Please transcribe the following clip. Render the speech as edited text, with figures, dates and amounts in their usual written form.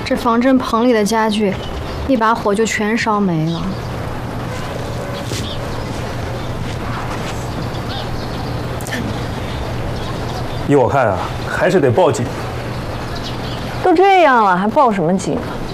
这防震棚里的家具，一把火就全烧没了。 依我看啊，还是得报警。 都这样了，还报什么警啊？